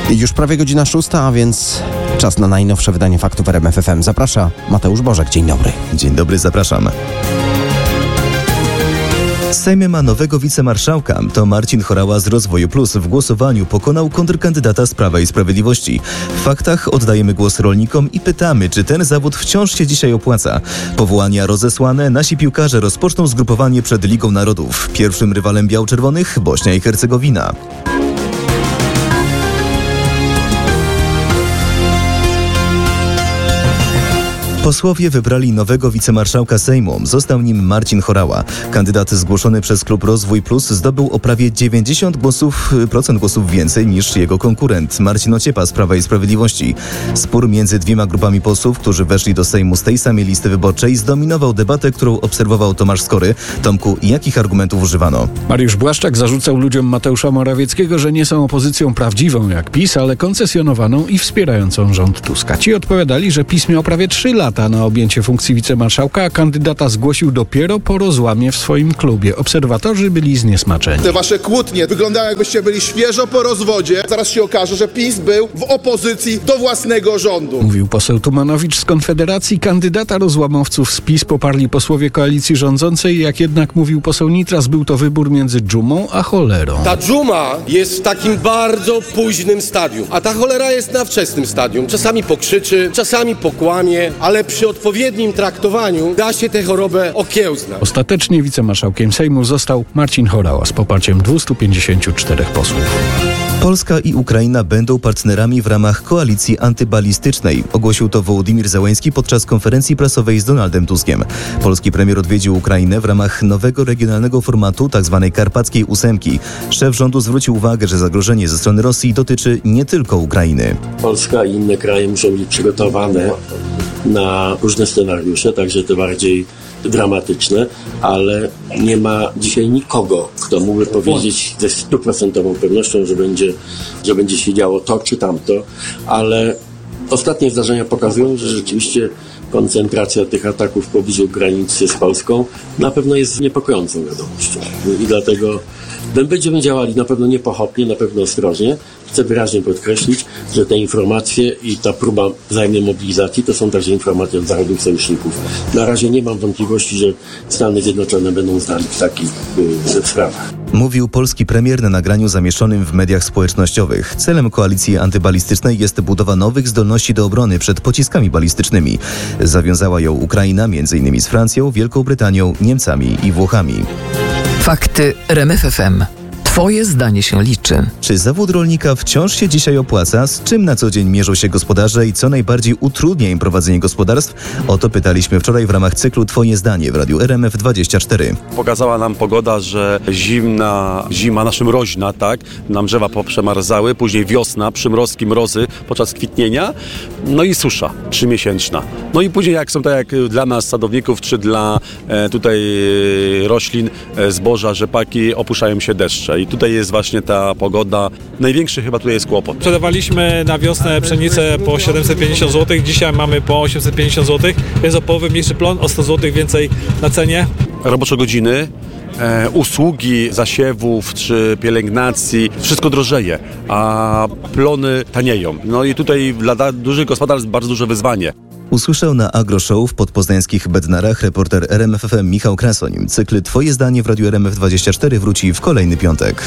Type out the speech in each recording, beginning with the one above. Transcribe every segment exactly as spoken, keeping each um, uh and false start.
Już prawie godzina szósta, a więc czas na najnowsze wydanie faktów R M F F M. Zaprasza Mateusz Bożek. Dzień dobry. Dzień dobry, zapraszam. Sejm ma nowego wicemarszałka. To Marcin Horała z Rozwoju Plus w głosowaniu pokonał kontrkandydata z Prawa i Sprawiedliwości. W faktach oddajemy głos rolnikom i pytamy, czy ten zawód wciąż się dzisiaj opłaca. Powołania rozesłane, nasi piłkarze rozpoczną zgrupowanie przed Ligą Narodów. Pierwszym rywalem biał-czerwonych Bośnia i Hercegowina. Posłowie wybrali nowego wicemarszałka Sejmu. Został nim Marcin Horała. Kandydat zgłoszony przez klub Rozwój Plus zdobył o prawie dziewięćdziesiąt głosów, procent głosów więcej niż jego konkurent Marcin Ociepa z Prawa i Sprawiedliwości. Spór między dwiema grupami posłów, którzy weszli do Sejmu z tej samej listy wyborczej, zdominował debatę, którą obserwował Tomasz Skory. Tomku, jakich argumentów używano? Mariusz Błaszczak zarzucał ludziom Mateusza Morawieckiego, że nie są opozycją prawdziwą jak PiS, ale koncesjonowaną i wspierającą rząd Tuska. Ci odpowiadali, że PiS miał prawie trzy lata na objęcie funkcji wicemarszałka, a kandydata zgłosił dopiero po rozłamie w swoim klubie. Obserwatorzy byli zniesmaczeni. Te wasze kłótnie wyglądają, jakbyście byli świeżo po rozwodzie. Zaraz się okaże, że PiS był w opozycji do własnego rządu. Mówił poseł Tumanowicz z Konfederacji. Kandydata rozłamowców z PiS poparli posłowie koalicji rządzącej. Jak jednak mówił poseł Nitras, był to wybór między dżumą a cholerą. Ta dżuma jest w takim bardzo późnym stadium, a ta cholera jest na wczesnym stadium. Czasami pokrzyczy, czasami pokłamie, ale przy odpowiednim traktowaniu da się tę chorobę okiełznać. Ostatecznie wicemarszałkiem Sejmu został Marcin Horała z poparciem dwieście pięćdziesiąt cztery posłów. Polska i Ukraina będą partnerami w ramach koalicji antybalistycznej. Ogłosił to Wołodymyr Zełenski podczas konferencji prasowej z Donaldem Tuskiem. Polski premier odwiedził Ukrainę w ramach nowego regionalnego formatu tzw. Karpackiej Ósemki. Szef rządu zwrócił uwagę, że zagrożenie ze strony Rosji dotyczy nie tylko Ukrainy. Polska i inne kraje muszą być przygotowane na różne scenariusze, także te bardziej dramatyczne, ale nie ma dzisiaj nikogo, kto mógłby powiedzieć ze stuprocentową pewnością, że będzie, że będzie się działo to czy tamto, ale ostatnie zdarzenia pokazują, że rzeczywiście koncentracja tych ataków w pobliżu granicy z Polską na pewno jest niepokojącą wiadomością i dlatego będziemy działali na pewno niepochopnie, na pewno ostrożnie. Chcę wyraźnie podkreślić, że te informacje i ta próba wzajemnej mobilizacji to są także informacje od zachodnich sojuszników. Na razie nie mam wątpliwości, że Stany Zjednoczone będą znali w takich y, sprawach. Mówił polski premier na nagraniu zamieszczonym w mediach społecznościowych. Celem koalicji antybalistycznej jest budowa nowych zdolności do obrony przed pociskami balistycznymi. Zawiązała ją Ukraina, między innymi z Francją, Wielką Brytanią, Niemcami i Włochami. Fakty R M F F M. Twoje zdanie się liczy. Czy zawód rolnika wciąż się dzisiaj opłaca? Z czym na co dzień mierzą się gospodarze i co najbardziej utrudnia im prowadzenie gospodarstw? O to pytaliśmy wczoraj w ramach cyklu Twoje zdanie w Radiu R M F dwadzieścia cztery. Pokazała nam pogoda, że zimna, zima, nasza mroźna, tak? Nam drzewa poprzemarzały, później wiosna, przymrozki, mrozy podczas kwitnienia, no i susza trzymiesięczna. No i później jak są tak jak dla nas sadowników, czy dla e, tutaj e, roślin, e, zboża, rzepaki, opuszczają się deszcze. I tutaj jest właśnie ta pogoda. Największy chyba tutaj jest kłopot. Sprzedawaliśmy na wiosnę pszenicę po siedemset pięćdziesiąt złotych, dzisiaj mamy po osiemset pięćdziesiąt złotych, więc o połowę mniejszy plon, o sto złotych więcej na cenie. Robocze godziny, e, usługi zasiewów czy pielęgnacji, wszystko drożeje, a plony tanieją. No i tutaj dla dużych gospodarstw bardzo duże wyzwanie. Usłyszał na Agroshow w podpoznańskich Bednarach reporter R M F F M Michał Krasoń. Cykl Twoje zdanie w Radiu R M F dwadzieścia cztery wróci w kolejny piątek.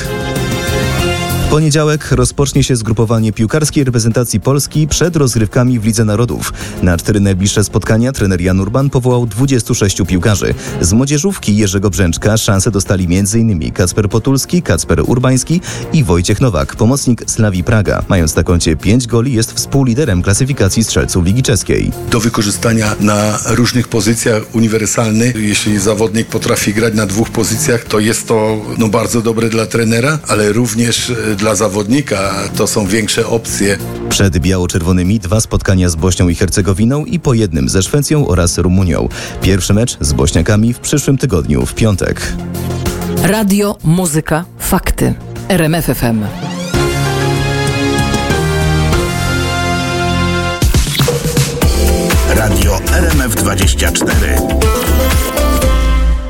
W poniedziałek rozpocznie się zgrupowanie piłkarskiej reprezentacji Polski przed rozgrywkami w Lidze Narodów. Na cztery najbliższe spotkania trener Jan Urban powołał dwudziestu sześciu piłkarzy. Z młodzieżówki Jerzego Brzęczka szansę dostali m.in. Kacper Potulski, Kacper Urbański i Wojciech Nowak, pomocnik Slavii Praga. Mając na koncie pięć goli, jest współliderem klasyfikacji strzelców Ligi Czeskiej. Do wykorzystania na różnych pozycjach uniwersalny. Jeśli zawodnik potrafi grać na dwóch pozycjach, to jest to no, bardzo dobre dla trenera, ale również dla zawodnika to są większe opcje. Przed biało-czerwonymi dwa spotkania z Bośnią i Hercegowiną i po jednym ze Szwecją oraz Rumunią. Pierwszy mecz z Bośniakami w przyszłym tygodniu w piątek. Radio, muzyka, fakty. R M F F M. Radio R M F dwadzieścia cztery.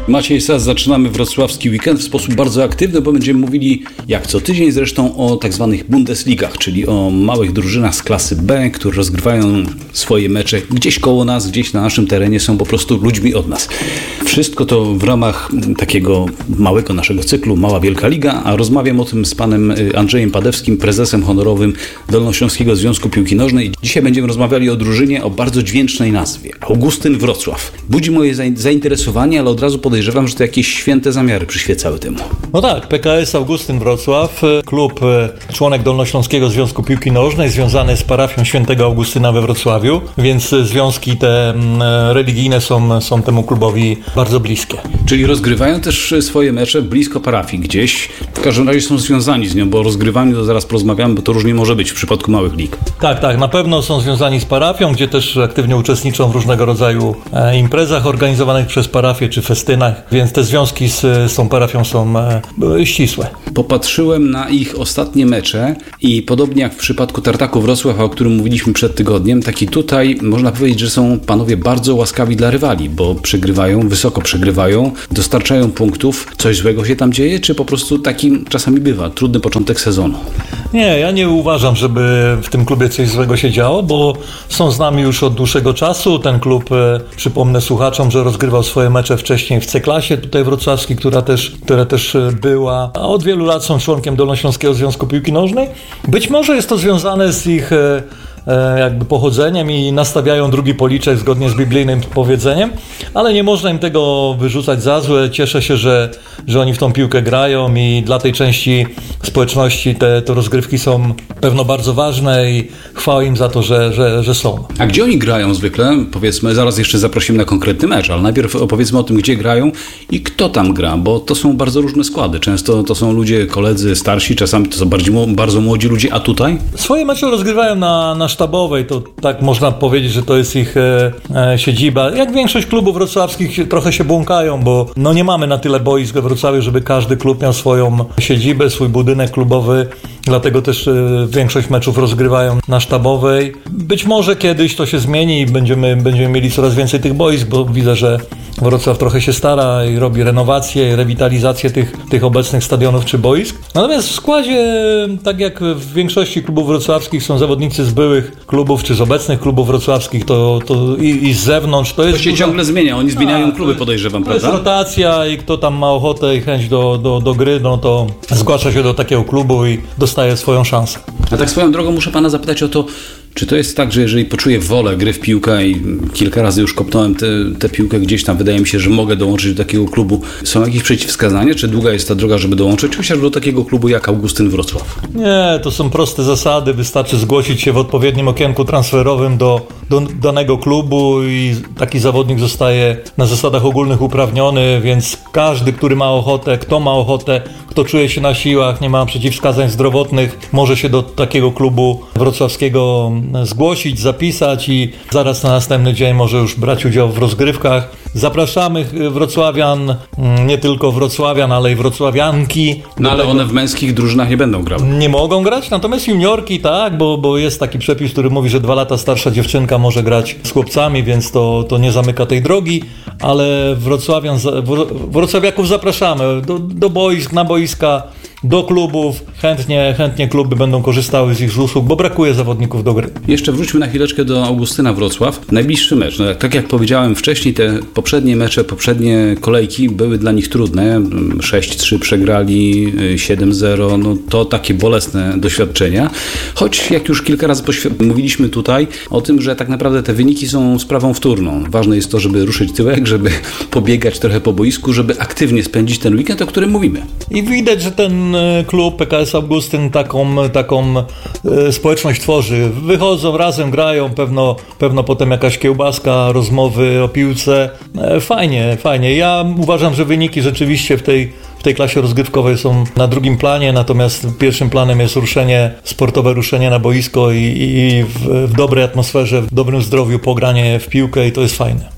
Maciej Sas, zaczynamy wrocławski weekend w sposób bardzo aktywny, bo będziemy mówili, jak co tydzień zresztą, o tak zwanych Bundesligach, czyli o małych drużynach z klasy B, które rozgrywają swoje mecze gdzieś koło nas, gdzieś na naszym terenie, są po prostu ludźmi od nas. Wszystko to w ramach takiego małego naszego cyklu Mała Wielka Liga, a rozmawiam o tym z panem Andrzejem Padewskim, prezesem honorowym Dolnośląskiego Związku Piłki Nożnej. Dzisiaj będziemy rozmawiali o drużynie o bardzo dźwięcznej nazwie. Augustyn Wrocław. Budzi moje zainteresowanie, ale od razu podejrzewam, że to jakieś święte zamiary przyświecały temu. No tak, P K S Augustyn Wrocław, klub, członek Dolnośląskiego Związku Piłki Nożnej, związany z parafią Świętego Augustyna we Wrocławiu, więc związki te religijne są, są temu klubowi bardzo bliskie. Czyli rozgrywają też swoje mecze blisko parafii gdzieś. W każdym razie są związani z nią, bo o rozgrywaniu to zaraz porozmawiamy, bo to różnie może być w przypadku małych lig. Tak, tak, na pewno są związani z parafią, gdzie też aktywnie uczestniczą w różnego rodzaju e, imprezach organizowanych przez parafię czy festynach, więc te związki z, z tą parafią są e, ścisłe. Popatrzyłem na ich ostatnie mecze i podobnie jak w przypadku Tartaku Wrocław, o którym mówiliśmy przed tygodniem, tak i tutaj można powiedzieć, że są panowie bardzo łaskawi dla rywali, bo przegrywają, wysoko przegrywają, dostarczają punktów. Coś złego się tam dzieje, czy po prostu takim czasami bywa? Trudny początek sezonu. Nie, ja nie uważam, żeby w tym klubie coś złego się działo, bo są z nami już od dłuższego czasu. Ten klub, e, przypomnę słuchaczom, że rozgrywał swoje mecze wcześniej w C-klasie tutaj wrocławskiej, która też, która też była, a od wielu lat są członkiem Dolnośląskiego Związku Piłki Nożnej. Być może jest to związane z ich e, jakby pochodzeniem i nastawiają drugi policzek zgodnie z biblijnym powiedzeniem, ale nie można im tego wyrzucać za złe. Cieszę się, że, że oni w tą piłkę grają i dla tej części społeczności te, te rozgrywki są pewno bardzo ważne i chwała im za to, że, że, że są. A gdzie oni grają zwykle? Powiedzmy, zaraz jeszcze zaprosimy na konkretny mecz, ale najpierw opowiedzmy o tym, gdzie grają i kto tam gra, bo to są bardzo różne składy. Często to są ludzie, koledzy, starsi, czasami to są bardziej, bardzo młodzi ludzie, a tutaj? Swoje mecze rozgrywają na, na sztabowej, to tak można powiedzieć, że to jest ich e, e, siedziba. Jak większość klubów wrocławskich trochę się błąkają, bo no nie mamy na tyle boisk we Wrocławiu, żeby każdy klub miał swoją siedzibę, swój budynek klubowy, dlatego też e, większość meczów rozgrywają na sztabowej. Być może kiedyś to się zmieni i będziemy, będziemy mieli coraz więcej tych boisk, bo widzę, że Wrocław trochę się stara i robi renowację, rewitalizację tych, tych obecnych stadionów czy boisk. Natomiast w składzie, tak jak w większości klubów wrocławskich, są zawodnicy z byłych klubów czy z obecnych klubów wrocławskich, to, to i, i z zewnątrz. To, jest to się dużo... ciągle zmienia, oni zmieniają A, kluby, podejrzewam, to prawda? To jest rotacja i kto tam ma ochotę i chęć do, do, do gry, no to zgłasza się do takiego klubu i dostaje swoją szansę. A tak swoją drogą muszę pana zapytać o to, czy to jest tak, że jeżeli poczuję wolę gry w piłkę i kilka razy już kopnąłem tę piłkę gdzieś tam, wydaje mi się, że mogę dołączyć do takiego klubu. Są jakieś przeciwwskazania? Czy długa jest ta droga, żeby dołączyć chociażby do takiego klubu jak Augustyn Wrocław? Nie, to są proste zasady. Wystarczy zgłosić się w odpowiednim okienku transferowym do, do danego klubu i taki zawodnik zostaje na zasadach ogólnych uprawniony, więc każdy, który ma ochotę, kto ma ochotę, kto czuje się na siłach, nie ma przeciwwskazań zdrowotnych, może się do takiego klubu wrocławskiego zgłosić, zapisać i zaraz na następny dzień może już brać udział w rozgrywkach. Zapraszamy wrocławian, nie tylko wrocławian, ale i wrocławianki. No ale one w męskich drużynach nie będą grały. Nie mogą grać, natomiast juniorki tak, bo, bo jest taki przepis, który mówi, że dwa lata starsza dziewczynka może grać z chłopcami, więc to, to nie zamyka tej drogi, ale wrocławian, wrocławiaków zapraszamy do, do boisk, na boiska, do klubów. Chętnie, chętnie kluby będą korzystały z ich usług, bo brakuje zawodników do gry. Jeszcze wróćmy na chwileczkę do Augustyna Wrocław. Najbliższy mecz. No, tak jak powiedziałem wcześniej, te poprzednie mecze, poprzednie kolejki były dla nich trudne. sześć trzy przegrali, siedem zero. No to takie bolesne doświadczenia. Choć jak już kilka razy poświ- mówiliśmy tutaj o tym, że tak naprawdę te wyniki są sprawą wtórną. Ważne jest to, żeby ruszyć tyłek, żeby pobiegać trochę po boisku, żeby aktywnie spędzić ten weekend, o którym mówimy. I widać, że ten klub P K S Augustyn taką, taką e, społeczność tworzy. Wychodzą razem, grają, pewno, pewno potem jakaś kiełbaska, rozmowy o piłce. E, fajnie, fajnie. Ja uważam, że wyniki rzeczywiście w tej, w tej klasie rozgrywkowej są na drugim planie, natomiast pierwszym planem jest ruszenie, sportowe ruszenie na boisko i, i w, w dobrej atmosferze, w dobrym zdrowiu pogranie w piłkę i to jest fajne.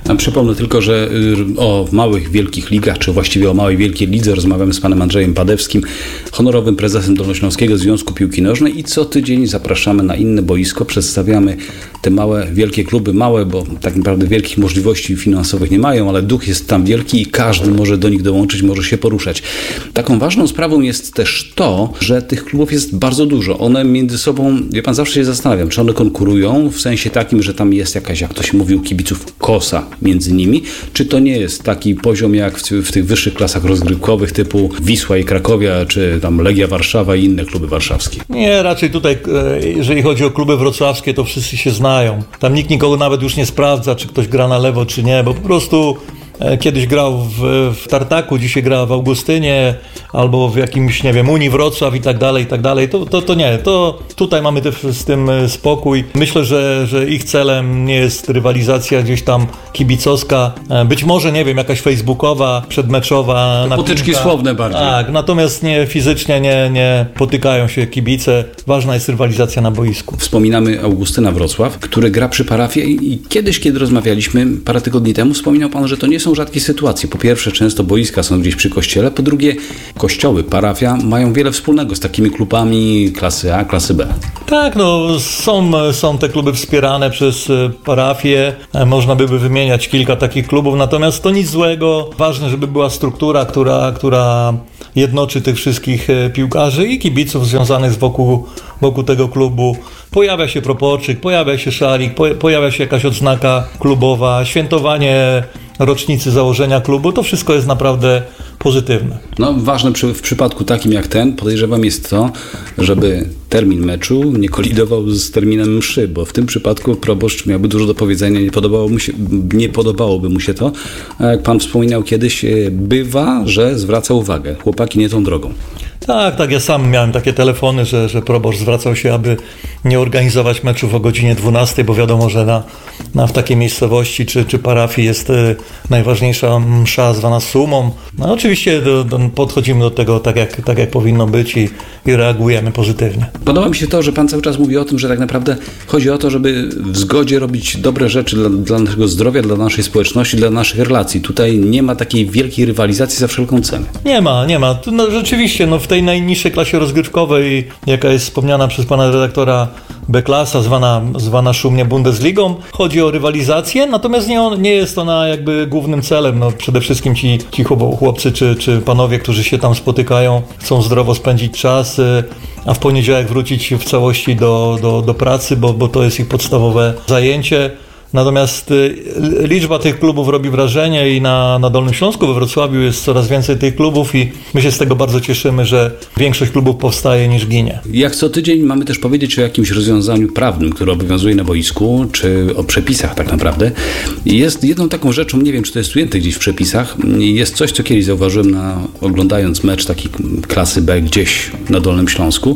A przypomnę tylko, że o małych, wielkich ligach, czy właściwie o małej, wielkiej lidze rozmawiamy z panem Andrzejem Padewskim, honorowym prezesem Dolnośląskiego Związku Piłki Nożnej i co tydzień zapraszamy na inne boisko, przedstawiamy te małe, wielkie kluby, małe, bo tak naprawdę wielkich możliwości finansowych nie mają, ale duch jest tam wielki i każdy może do nich dołączyć, może się poruszać. Taką ważną sprawą jest też to, że tych klubów jest bardzo dużo. One między sobą, wie pan, zawsze się zastanawiam, czy one konkurują w sensie takim, że tam jest jakaś, jak to się mówi u kibiców, kosa między nimi, czy to nie jest taki poziom jak w, w tych wyższych klasach rozgrywkowych typu Wisła i Krakowia, czy tam Legia Warszawa i inne kluby warszawskie? Nie, raczej tutaj, jeżeli chodzi o kluby wrocławskie, to wszyscy się znają. Tam nikt nikogo nawet już nie sprawdza, czy ktoś gra na lewo, czy nie, bo po prostu kiedyś grał w, w Tartaku, dzisiaj gra w Augustynie albo w jakimś, nie wiem, Unii Wrocław i tak dalej, i tak dalej. To, to, to nie, to tutaj mamy te, z tym spokój. Myślę, że, że ich celem nie jest rywalizacja gdzieś tam kibicowska, być może, nie wiem, jakaś facebookowa, przedmeczowa. To potyczki słowne bardziej. Tak, natomiast nie fizycznie nie, nie potykają się kibice. Ważna jest rywalizacja na boisku. Wspominamy Augustyna Wrocław, który gra przy parafii i kiedyś, kiedy rozmawialiśmy parę tygodni temu, wspominał pan, że to nie są rzadkie sytuacje. Po pierwsze, często boiska są gdzieś przy kościele, po drugie, kościoły, parafia mają wiele wspólnego z takimi klubami klasy A, klasy B. Tak, no są, są te kluby wspierane przez parafię, można by wymieniać kilka takich klubów, natomiast to nic złego. Ważne, żeby była struktura, która, która jednoczy tych wszystkich piłkarzy i kibiców związanych z wokół, wokół tego klubu. Pojawia się proporczyk, pojawia się szalik, pojawia się jakaś odznaka klubowa, świętowanie rocznicy założenia klubu, to wszystko jest naprawdę pozytywne. No ważne przy, w przypadku takim jak ten, podejrzewam, jest to, żeby termin meczu nie kolidował z terminem mszy, bo w tym przypadku proboszcz miałby dużo do powiedzenia, nie podobało mu się, nie podobałoby mu się to, a jak pan wspominał kiedyś, bywa, że zwraca uwagę. Chłopaki nie tą drogą. Tak, tak, ja sam miałem takie telefony, że, że proboszcz zwracał się, aby nie organizować meczów o godzinie dwunastej, bo wiadomo, że na, na w takiej miejscowości czy, czy parafii jest y, najważniejsza msza zwana sumą. No oczywiście do, do, podchodzimy do tego tak jak, tak, jak powinno być i, i reagujemy pozytywnie. Podoba mi się to, że pan cały czas mówi o tym, że tak naprawdę chodzi o to, żeby w zgodzie robić dobre rzeczy dla, dla naszego zdrowia, dla naszej społeczności, dla naszych relacji. Tutaj nie ma takiej wielkiej rywalizacji za wszelką cenę. Nie ma, nie ma. No, rzeczywiście, no, w tej najniższej klasie rozgrywkowej, jaka jest wspomniana przez pana redaktora, B-klasa, zwana, zwana szumnie Bundesligą, chodzi o rywalizację, natomiast nie, on, nie jest ona jakby głównym celem. No, przede wszystkim ci, ci chłopcy czy, czy panowie, którzy się tam spotykają, chcą zdrowo spędzić czas, a w poniedziałek wrócić w całości do, do, do pracy, bo, bo to jest ich podstawowe zajęcie. Natomiast liczba tych klubów robi wrażenie i na, na Dolnym Śląsku, we Wrocławiu jest coraz więcej tych klubów i my się z tego bardzo cieszymy, że większość klubów powstaje niż ginie. Jak co tydzień mamy też powiedzieć o jakimś rozwiązaniu prawnym, które obowiązuje na boisku, czy o przepisach tak naprawdę. Jest jedną taką rzeczą, nie wiem czy to jest ujęte gdzieś w przepisach, jest coś, co kiedyś zauważyłem na, oglądając mecz taki klasy B gdzieś na Dolnym Śląsku,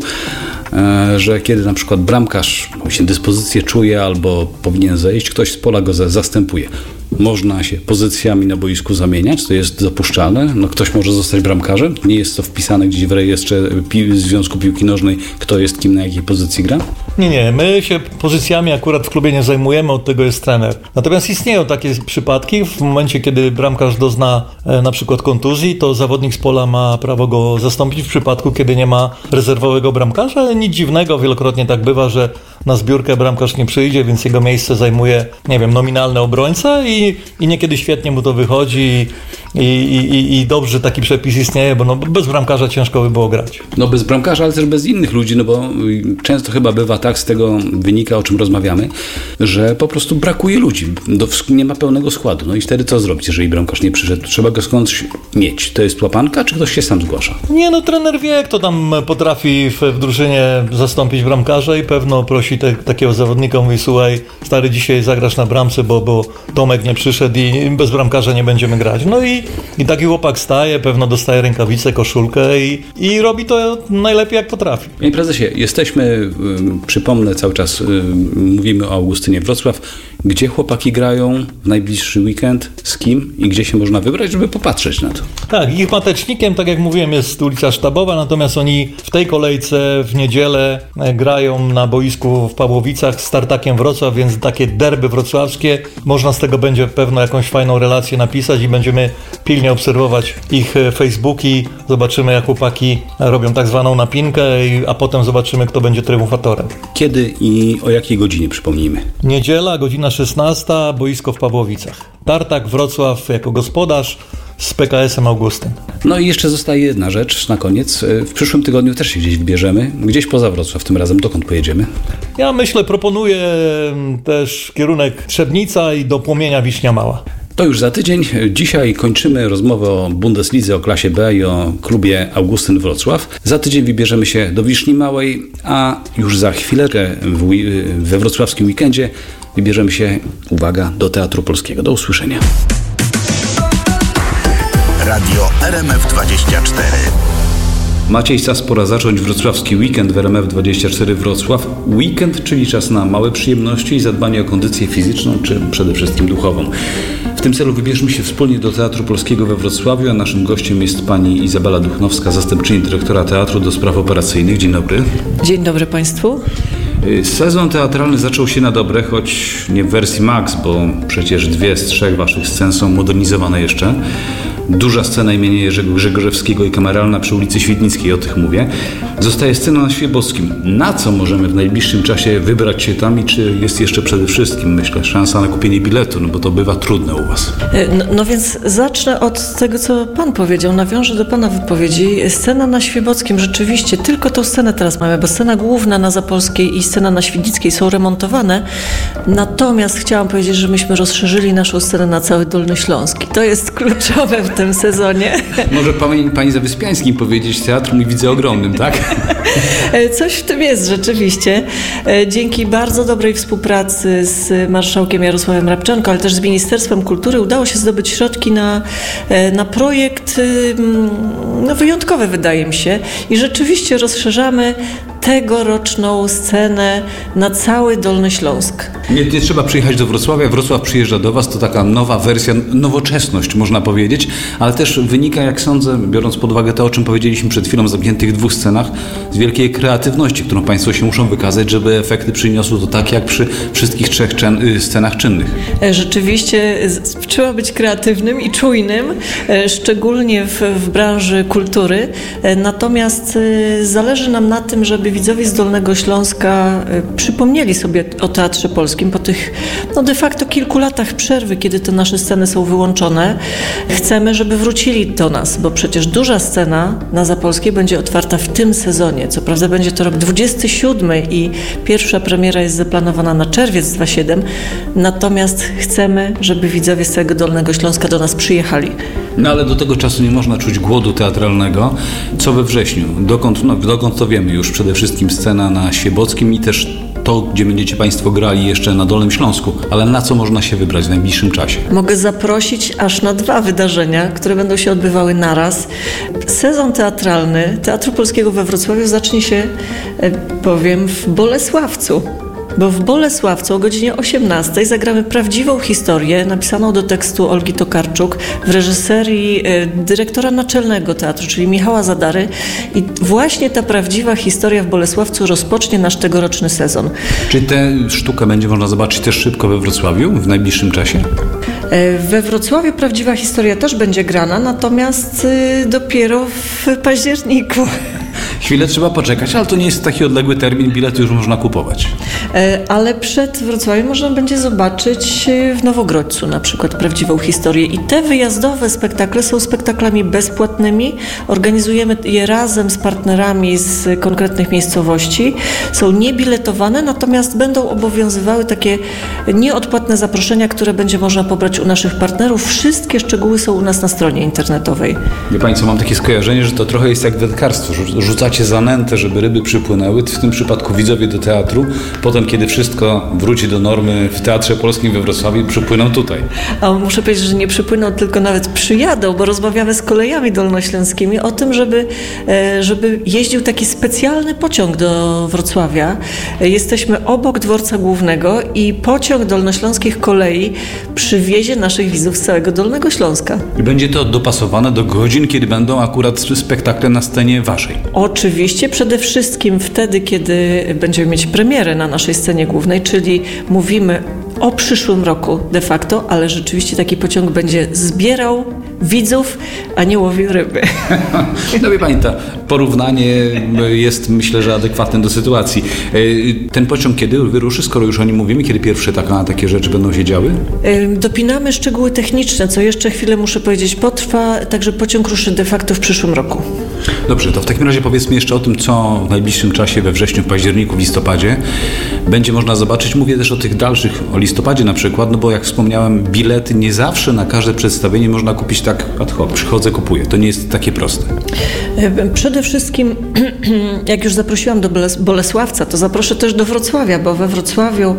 że kiedy na przykład bramkarz się dyspozycję czuje albo powinien zejść, ktoś z pola go zastępuje. Można się pozycjami na boisku zamieniać, to jest dopuszczalne. No, ktoś może zostać bramkarzem, nie jest to wpisane gdzieś w rejestrze pi- Związku Piłki Nożnej, kto jest kim, na jakiej pozycji gra? Nie, nie, my się pozycjami akurat w klubie nie zajmujemy, od tego jest trener. Natomiast istnieją takie przypadki, w momencie kiedy bramkarz dozna e, na przykład kontuzji, to zawodnik z pola ma prawo go zastąpić w przypadku, kiedy nie ma rezerwowego bramkarza, ale nic dziwnego, wielokrotnie tak bywa, że na zbiórkę bramkarz nie przyjdzie, więc jego miejsce zajmuje, nie wiem, nominalny obrońca i, i niekiedy świetnie mu to wychodzi i, i, i, i dobrze taki przepis istnieje, bo no, bez bramkarza ciężko by było grać. No bez bramkarza, ale też bez innych ludzi, no bo często chyba bywa tak, z tego wynika, o czym rozmawiamy, że po prostu brakuje ludzi, do, nie ma pełnego składu. No i wtedy co zrobić, jeżeli bramkarz nie przyszedł? Trzeba go skądś mieć. To jest łapanka, czy ktoś się sam zgłasza? Nie, no trener wie, kto tam potrafi w, w drużynie zastąpić bramkarza i pewno prosi te, takiego zawodnika, mówi, słuchaj, stary, dzisiaj zagrasz na bramce, bo, bo Tomek nie przyszedł i bez bramkarza nie będziemy grać. No i, i taki chłopak staje, pewno dostaje rękawice, koszulkę i, i robi to najlepiej jak potrafi. Panie prezesie, jesteśmy, przypomnę cały czas, mówimy o Augustynie Wrocław, Gdzie chłopaki grają w najbliższy weekend, z kim i gdzie się można wybrać, żeby popatrzeć na to? Tak, ich matecznikiem, tak jak mówiłem, jest ulica Sztabowa, natomiast oni w tej kolejce w niedzielę grają na boisku w Pawłowicach z Tartakiem Wrocław, więc takie derby wrocławskie. Można z tego będzie pewno jakąś fajną relację napisać i będziemy pilnie obserwować ich Facebooki. Zobaczymy, jak chłopaki robią tak zwaną napinkę, a potem zobaczymy, kto będzie triumfatorem. Kiedy i o jakiej godzinie, przypomnijmy? Niedziela, godzina szesnasta, boisko w Pawłowicach. Tartak Wrocław jako gospodarz z P K S-em Augustyn. No i jeszcze zostaje jedna rzecz na koniec. W przyszłym tygodniu też się gdzieś wybierzemy. Gdzieś poza Wrocław tym razem. Dokąd pojedziemy? Ja myślę, proponuję też kierunek Trzebnica i do Płomienia Wiśnia Mała. To już za tydzień. Dzisiaj kończymy rozmowę o Bundeslidze, o klasie B i o klubie Augustyn Wrocław. Za tydzień wybierzemy się do Wiszni Małej, a już za chwileczkę w, we wrocławskim weekendzie wybierzemy się, uwaga, do Teatru Polskiego. Do usłyszenia. Radio R M F dwadzieścia cztery. Maciej Sas, pora zacząć wrocławski weekend w R M F dwadzieścia cztery Wrocław. Weekend, czyli czas na małe przyjemności i zadbanie o kondycję fizyczną, czy przede wszystkim duchową. W tym celu wybierzmy się wspólnie do Teatru Polskiego we Wrocławiu, a naszym gościem jest pani Izabela Duchnowska, zastępczyni dyrektora Teatru do Spraw Operacyjnych. Dzień dobry. Dzień dobry Państwu. Sezon teatralny zaczął się na dobre, choć nie w wersji max, bo przecież dwie z trzech waszych scen są modernizowane jeszcze. Duża scena imienia Jerzego Grzegorzewskiego i kameralna przy ulicy Świdnickiej, o tych mówię. Zostaje scena na Świebowskim. Na co możemy w najbliższym czasie wybrać się tam i czy jest jeszcze przede wszystkim, myślę, szansa na kupienie biletu, no bo to bywa trudne u was. No, no więc zacznę od tego, co pan powiedział. Nawiążę do pana wypowiedzi. Scena na Świebockim, rzeczywiście, tylko tą scenę teraz mamy, bo scena główna na Zapolskiej i scena na Świdnickiej są remontowane. Natomiast chciałam powiedzieć, że myśmy rozszerzyli naszą scenę na cały Dolny Śląsk. I to jest kluczowe w tym sezonie. Może pani, pani za Wyspiańskim powiedzieć, teatr mój widzę ogromnym, tak? Coś w tym jest rzeczywiście. Dzięki bardzo dobrej współpracy z marszałkiem Jarosławem Rabczenko, ale też z Ministerstwem Kultury udało się zdobyć środki na, na projekt no, wyjątkowy, wydaje mi się. I rzeczywiście rozszerzamy tegoroczną scenę na cały Dolny Śląsk. Nie, nie trzeba przyjechać do Wrocławia, Wrocław przyjeżdża do was, to taka nowa wersja, nowoczesność można powiedzieć, ale też wynika, jak sądzę, biorąc pod uwagę to, o czym powiedzieliśmy przed chwilą w zamkniętych dwóch scenach, z wielkiej kreatywności, którą państwo się muszą wykazać, żeby efekty przyniosły to tak, jak przy wszystkich trzech czyn, scenach czynnych. Rzeczywiście trzeba być kreatywnym i czujnym, szczególnie w, w branży kultury, natomiast zależy nam na tym, żeby widzowie z Dolnego Śląska przypomnieli sobie o Teatrze Polskim po tych no de facto kilku latach przerwy, kiedy te nasze sceny są wyłączone. Chcemy, żeby wrócili do nas, bo przecież duża scena na Zapolskiej będzie otwarta w tym sezonie. Co prawda będzie to rok dwudziesty siódmy i pierwsza premiera jest zaplanowana na czerwiec dwudziesty siódmy, natomiast chcemy, żeby widzowie z całego Dolnego Śląska do nas przyjechali. No ale do tego czasu nie można czuć głodu teatralnego. Co we wrześniu? Dokąd, no, dokąd to wiemy już? Przede wszystkim scena na Świebockim i też to, gdzie będziecie państwo grali jeszcze na Dolnym Śląsku. Ale na co można się wybrać w najbliższym czasie? Mogę zaprosić aż na dwa wydarzenia, które będą się odbywały naraz. Sezon teatralny Teatru Polskiego we Wrocławiu zacznie się, powiem, w Bolesławcu. Bo w Bolesławcu o godzinie osiemnastej zagramy prawdziwą historię napisaną do tekstu Olgi Tokarczuk w reżyserii dyrektora naczelnego teatru, czyli Michała Zadary. I właśnie ta prawdziwa historia w Bolesławcu rozpocznie nasz tegoroczny sezon. Czy tę sztukę będzie można zobaczyć też szybko we Wrocławiu w najbliższym czasie? We Wrocławiu prawdziwa historia też będzie grana, natomiast dopiero w październiku. Chwilę trzeba poczekać, ale to nie jest taki odległy termin, bilety już można kupować. Ale przed Wrocławiem można będzie zobaczyć w Nowogrodźcu na przykład prawdziwą historię. I te wyjazdowe spektakle są spektaklami bezpłatnymi. Organizujemy je razem z partnerami z konkretnych miejscowości. Są niebiletowane, natomiast będą obowiązywały takie nieodpłatne zaproszenia, które będzie można pobrać u naszych partnerów. Wszystkie szczegóły są u nas na stronie internetowej. Wie Państwo, mam takie skojarzenie, że to trochę jest jak wędkarstwo. Rzucacie rzucacie zanętę, żeby ryby przypłynęły, w tym przypadku widzowie do teatru, potem kiedy wszystko wróci do normy w Teatrze Polskim we Wrocławiu, przypłyną tutaj. A muszę powiedzieć, że nie przypłyną, tylko nawet przyjadą, bo rozmawiamy z kolejami dolnośląskimi o tym, żeby, żeby jeździł taki specjalny pociąg do Wrocławia. Jesteśmy obok dworca głównego i pociąg dolnośląskich kolei przywiezie naszych widzów z całego Dolnego Śląska. I będzie to dopasowane do godzin, kiedy będą akurat spektakle na scenie waszej. Oczywiście, przede wszystkim wtedy, kiedy będziemy mieć premierę na naszej scenie głównej, czyli mówimy o przyszłym roku de facto, ale rzeczywiście taki pociąg będzie zbierał widzów, a nie łowił ryby. No wie pani, to porównanie jest, myślę, że adekwatne do sytuacji. Ten pociąg kiedy wyruszy, skoro już o nim mówimy, kiedy pierwsze taka, takie rzeczy będą się działy? Dopinamy szczegóły techniczne, co jeszcze chwilę muszę powiedzieć potrwa, także pociąg ruszy de facto w przyszłym roku. Dobrze, to w takim razie powiedzmy jeszcze o tym, co w najbliższym czasie, we wrześniu, w październiku, w listopadzie będzie można zobaczyć. Mówię też o tych dalszych, o listopadzie na przykład, no bo jak wspomniałem, bilety nie zawsze na każde przedstawienie można kupić tak ad hoc. Przychodzę, kupuję. To nie jest takie proste. Przede wszystkim, jak już zaprosiłam do Bolesławca, to zaproszę też do Wrocławia, bo we Wrocławiu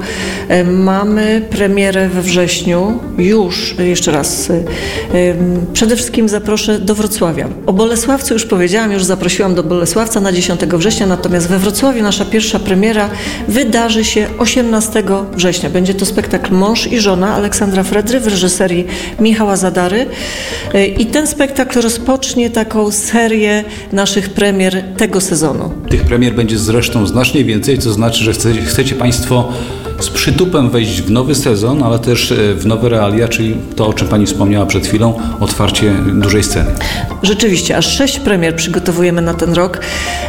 mamy premierę we wrześniu. Już, jeszcze raz, przede wszystkim zaproszę do Wrocławia. O Bolesławcu już powiedziałam, już zaprosiłam do Bolesławca na dziesiątego września, natomiast we Wrocławiu nasza pierwsza premiera wydarzy się osiemnastego września. Będzie to spektakl Mąż i żona Aleksandra Fredry w reżyserii Michała Zadary i ten spektakl rozpocznie taką serię naszych premier tego sezonu. Tych premier będzie zresztą znacznie więcej, co znaczy, że chcecie, chcecie Państwo z przytupem wejść w nowy sezon, ale też w nowe realia, czyli to, o czym Pani wspomniała przed chwilą, otwarcie dużej sceny. Rzeczywiście, aż sześć premier przygotowujemy na ten rok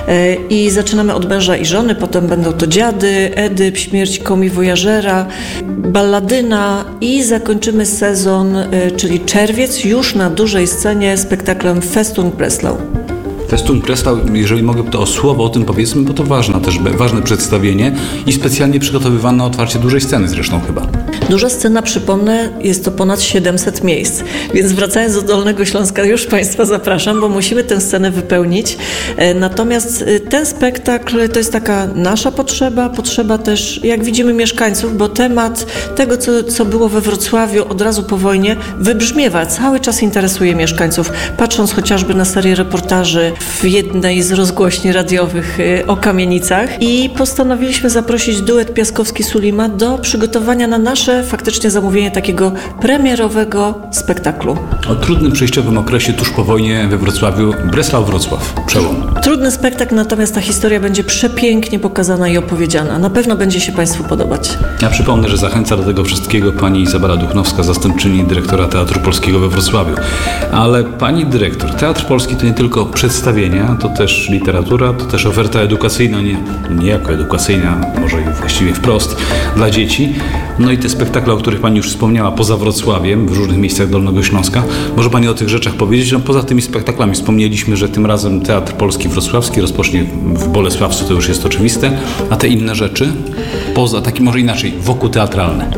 i zaczynamy od Męża i żony, potem będą to Dziady, Edyp, Śmierć komiwojażera, Balladyna i zakończymy sezon, czyli czerwiec, już na dużej scenie spektaklem Festung Breslau. Festung Breslau, jeżeli mogę, to o słowo o tym powiedzmy, bo to ważne też, ważne przedstawienie i specjalnie przygotowywane na otwarcie dużej sceny zresztą chyba. Duża scena, przypomnę, jest to ponad siedemset miejsc, więc wracając do Dolnego Śląska, już Państwa zapraszam, bo musimy tę scenę wypełnić. Natomiast ten spektakl to jest taka nasza potrzeba, potrzeba też, jak widzimy, mieszkańców, bo temat tego, co, co było we Wrocławiu od razu po wojnie, wybrzmiewa, cały czas interesuje mieszkańców, patrząc chociażby na serię reportaży w jednej z rozgłośni radiowych o kamienicach i postanowiliśmy zaprosić duet Piaskowski-Sulima do przygotowania na nasze faktycznie zamówienie takiego premierowego spektaklu. O trudnym przejściowym okresie tuż po wojnie we Wrocławiu, Breslau-Wrocław, przełom. Trudny spektakl, natomiast ta historia będzie przepięknie pokazana i opowiedziana. Na pewno będzie się Państwu podobać. Ja przypomnę, że zachęca do tego wszystkiego pani Izabela Duchnowska, zastępczyni dyrektora Teatru Polskiego we Wrocławiu. Ale pani dyrektor, Teatr Polski to nie tylko przedstawienia, to też literatura, to też oferta edukacyjna, nie, nie jako edukacyjna, może i właściwie wprost, dla dzieci. No i te spektakle, o których pani już wspomniała, poza Wrocławiem, w różnych miejscach Dolnego Śląska. Może pani o tych rzeczach powiedzieć? No, poza tymi spektaklami wspomnieliśmy, że tym razem Teatr Polski Wrocławski rozpocznie w Bolesławcu, to już jest oczywiste. A te inne rzeczy? Poza, taki może inaczej, wokół teatralne.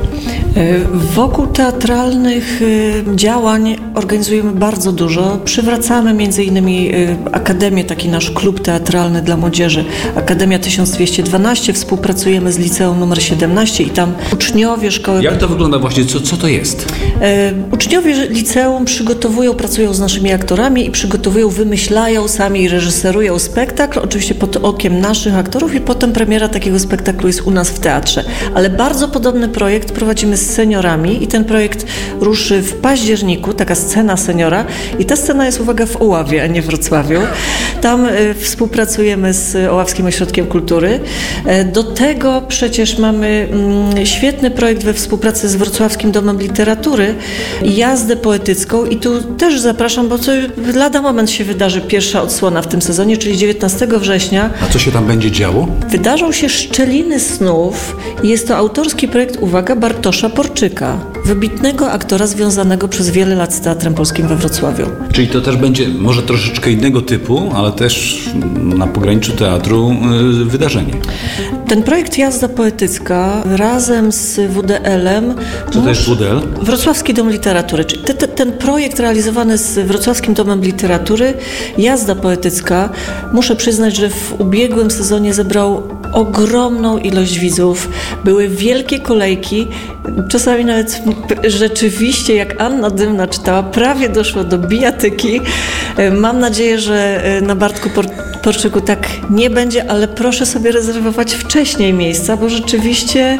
Wokół teatralnych działań organizujemy bardzo dużo. Przywracamy między innymi Akademię, taki nasz klub teatralny dla młodzieży, Akademia tysiąc dwieście dwanaście. Współpracujemy z liceum numer siedemnaście i tam uczniowie szkoły... Jak to wygląda właśnie? Co, co to jest? E, uczniowie liceum przygotowują, pracują z naszymi aktorami i przygotowują, wymyślają sami i reżyserują spektakl, oczywiście pod okiem naszych aktorów i potem premiera takiego spektaklu jest u nas w teatrze. Ale bardzo podobny projekt prowadzimy z seniorami i ten projekt ruszy w październiku, taka scena seniora i ta scena jest, uwaga, w Oławie, a nie w Wrocławiu. Tam y, współpracujemy z Oławskim Ośrodkiem Kultury. E, do tego przecież mamy mm, świetny projekt we współpracy z Wrocławskim Domem Literatury, jazdę poetycką i tu też zapraszam, bo to lada moment się wydarzy pierwsza odsłona w tym sezonie, czyli dziewiętnastego września. A co się tam będzie działo? Wydarzą się Szczeliny snów. Jest to autorski projekt, uwaga, Bar- Bartosza Porczyka, wybitnego aktora związanego przez wiele lat z Teatrem Polskim we Wrocławiu. Czyli to też będzie może troszeczkę innego typu, ale też na pograniczu teatru yy, wydarzenie. Ten projekt Jazda Poetycka razem z W D L-em... Co to jest W D L? Wrocławski Dom Literatury. Czyli te, te, ten projekt realizowany z Wrocławskim Domem Literatury, Jazda Poetycka, muszę przyznać, że w ubiegłym sezonie zebrał ogromną ilość widzów. Były wielkie kolejki. Czasami nawet rzeczywiście, jak Anna Dymna czytała, prawie doszło do bijatyki. Mam nadzieję, że na Bartku Porczyku tak nie będzie, ale proszę sobie rezerwować wcześniej miejsca, bo rzeczywiście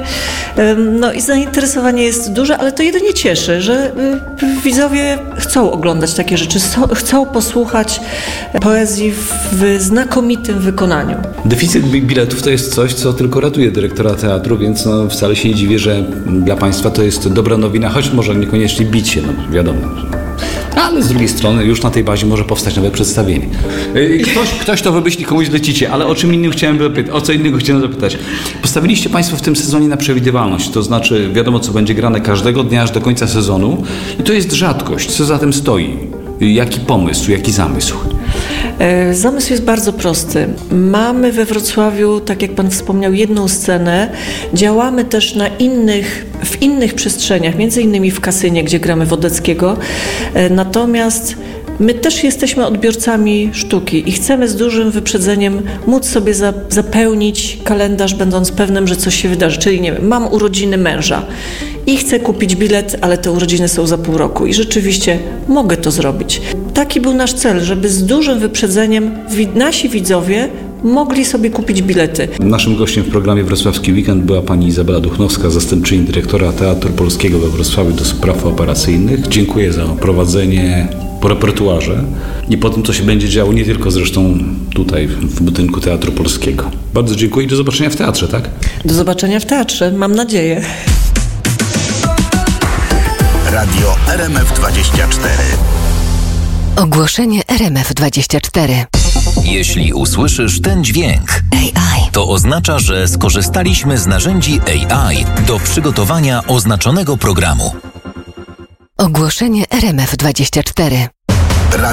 no i zainteresowanie jest duże, ale to jedynie cieszy, że widzowie chcą oglądać takie rzeczy, chcą posłuchać poezji w znakomitym wykonaniu. Deficyt biletów to jest coś, co tylko ratuje dyrektora teatru, więc no wcale się nie dziwię, że dla Państwa to jest dobra nowina, choć może niekoniecznie bić się, no wiadomo. Ale z drugiej strony już na tej bazie może powstać nowe przedstawienie. Ktoś, ktoś to wymyśli, komuś lecicie, ale o czym innym chciałem zapytać, o co innego chciałem zapytać. Postawiliście Państwo w tym sezonie na przewidywalność, to znaczy wiadomo, co będzie grane każdego dnia aż do końca sezonu i to jest rzadkość. Co za tym stoi? Jaki pomysł, jaki zamysł? Zamysł jest bardzo prosty. Mamy we Wrocławiu, tak jak Pan wspomniał, jedną scenę. Działamy też na innych, w innych przestrzeniach, między innymi w Kasynie, gdzie gramy Wodeckiego. Natomiast my też jesteśmy odbiorcami sztuki i chcemy z dużym wyprzedzeniem móc sobie za, zapełnić kalendarz, będąc pewnym, że coś się wydarzy. Czyli nie wiem, mam urodziny męża i chcę kupić bilet, ale te urodziny są za pół roku i rzeczywiście mogę to zrobić. Taki był nasz cel, żeby z dużym wyprzedzeniem nasi widzowie mogli sobie kupić bilety. Naszym gościem w programie Wrocławski Weekend była pani Izabela Duchnowska, zastępczyni dyrektora Teatru Polskiego we Wrocławiu do spraw operacyjnych. Dziękuję za prowadzenie po repertuarze i po tym, co się będzie działo nie tylko zresztą tutaj w budynku Teatru Polskiego. Bardzo dziękuję i do zobaczenia w teatrze, tak? Do zobaczenia w teatrze, mam nadzieję. Radio R M F dwadzieścia cztery. Ogłoszenie R M F dwadzieścia cztery. Jeśli usłyszysz ten dźwięk, A I, to oznacza, że skorzystaliśmy z narzędzi A I do przygotowania oznaczonego programu. Ogłoszenie R M F dwadzieścia cztery.